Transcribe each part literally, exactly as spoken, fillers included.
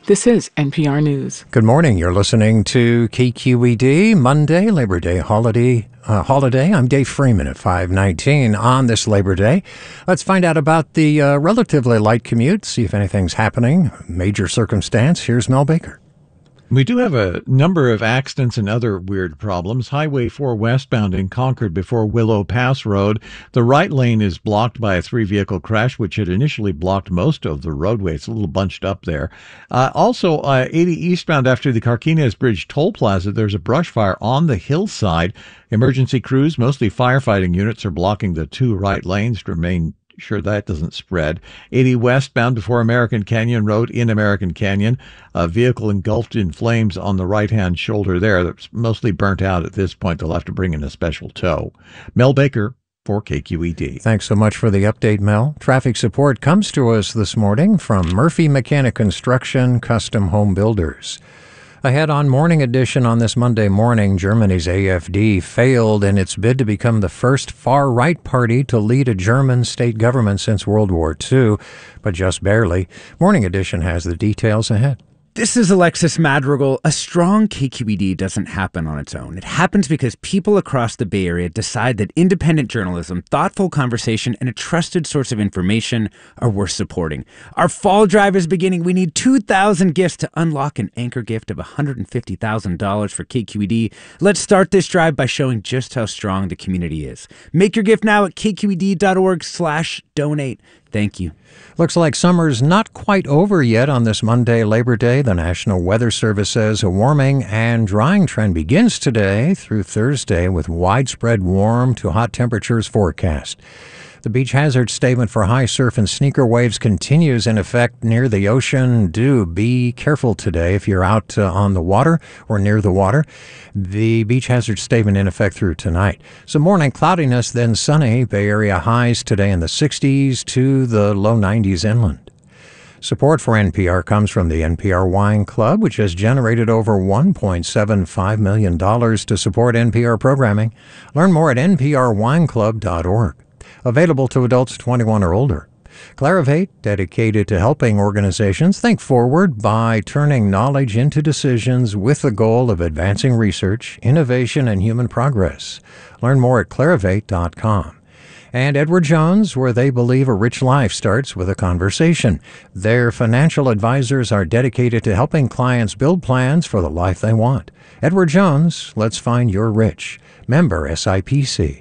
This is N P R News. Good morning. You're listening to K Q E D, Monday, Labor Day holiday. Uh, holiday. I'm Dave Freeman at five nineteen on this Labor Day. Let's find out about the uh, relatively light commute, see if anything's happening. Major circumstance. Here's Mel Baker. We do have a number of accidents and other weird problems. Highway four westbound in Concord before Willow Pass Road. The right lane is blocked by a three-vehicle crash, which had initially blocked most of the roadway. It's a little bunched up there. Uh, also, uh, eighty eastbound after the Carquinez Bridge toll plaza, there's a brush fire on the hillside. Emergency crews, mostly firefighting units, are blocking the two right lanes to remain sure that doesn't spread. eighty westbound before American Canyon Road in American Canyon. A vehicle engulfed in flames on the right-hand shoulder there. That's mostly burnt out at this point. They'll have to bring in a special tow. Mel Baker for K Q E D. Thanks so much for the update, Mel. Traffic support comes to us this morning from Murphy Mechanic Construction Custom Home Builders. Ahead on Morning Edition on this Monday morning, Germany's A F D failed in its bid to become the first far-right party to lead a German state government since World War Two, but just barely. Morning Edition has the details ahead. This is Alexis Madrigal. A strong K Q E D doesn't happen on its own. It happens because people across the Bay Area decide that independent journalism, thoughtful conversation, and a trusted source of information are worth supporting. Our fall drive is beginning. We need two thousand gifts to unlock an anchor gift of one hundred fifty thousand dollars for K Q E D. Let's start this drive by showing just how strong the community is. Make your gift now at kqed.org slash donate. Thank you. Looks like summer's not quite over yet on this Monday, Labor Day. The National Weather Service says a warming and drying trend begins today through Thursday with widespread warm to hot temperatures forecast. The beach hazard statement for high surf and sneaker waves continues in effect near the ocean. Do be careful today if you're out uh, on the water or near the water. The beach hazard statement in effect through tonight. Some morning cloudiness, then sunny. Bay Area highs today in the sixties to the low nineties inland. Support for N P R comes from the N P R Wine Club, which has generated over one point seven five million dollars to support N P R programming. Learn more at n p r wine club dot org. Available to adults twenty-one or older. Clarivate, dedicated to helping organizations think forward by turning knowledge into decisions with the goal of advancing research, innovation, and human progress. Learn more at clarivate dot com. And Edward Jones, where they believe a rich life starts with a conversation. Their financial advisors are dedicated to helping clients build plans for the life they want. Edward Jones, let's find your rich. Member S I P C.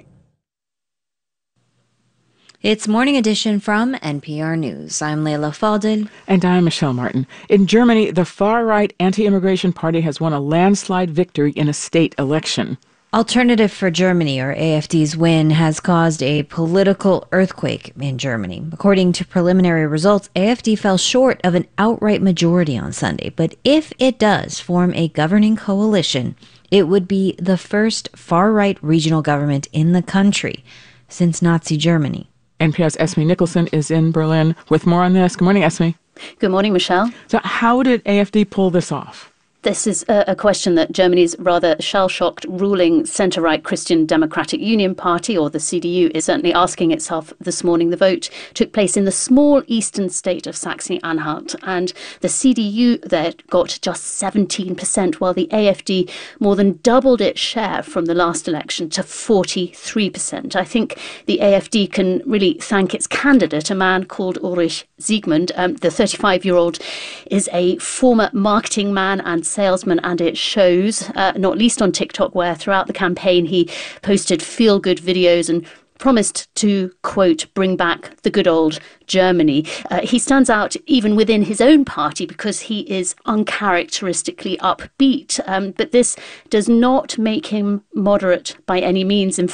It's Morning Edition from N P R News. I'm Leila Fadel. And I'm Michelle Martin. In Germany, the far-right anti-immigration party has won a landslide victory in a state election. Alternative for Germany, or A F D's win, has caused a political earthquake in Germany. According to preliminary results, A F D fell short of an outright majority on Sunday. But if it does form a governing coalition, it would be the first far-right regional government in the country since Nazi Germany. N P R's Esme Nicholson is in Berlin with more on this. Good morning, Esme. Good morning, Michelle. So how did A F D pull this off? This is a, a question that Germany's rather shell-shocked ruling centre-right Christian Democratic Union Party, or the C D U, is certainly asking itself this morning. The vote took place in the small eastern state of Saxony-Anhalt, and the C D U there got just seventeen percent, while the A F D more than doubled its share from the last election to forty-three percent. I think the A F D can really thank its candidate, a man called Ulrich Siegmund. Um, the thirty-five-year-old is a former marketing man and salesman, and it shows, uh, not least on TikTok, where throughout the campaign he posted feel-good videos and promised to, quote, bring back the good old Germany. Uh, he stands out even within his own party because he is uncharacteristically upbeat. Um, but this does not make him moderate by any means. In